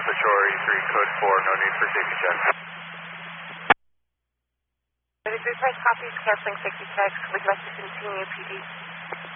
Delta Shore E3 code 4, no need for safety checks. 33 press copies, canceling safety checks. Would you like to continue, PD?